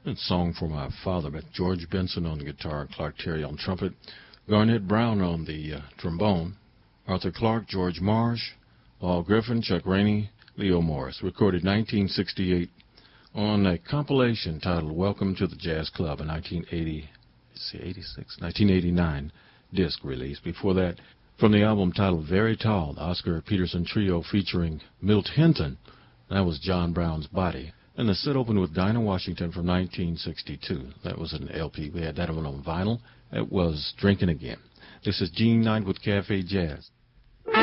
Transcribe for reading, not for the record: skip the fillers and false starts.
A song for my father by George Benson on the guitar, Clark Terry on trumpet, Garnett Brown on the trombone, Arthur Clarke, George Marsh, Paul Griffin, Chuck Rainey, Leo Morris. Recorded 1968 on a compilation titled Welcome to the Jazz Club, a 1989 disc release. Before that, from the album titled Very Tall, the Oscar Peterson Trio featuring Milt Hinton. That was John Brown's Body. And the set opened with Dinah Washington from 1962. That was an LP. We had that one on vinyl. It was Drinking Again. This is Gene Knight with Cafe Jazz.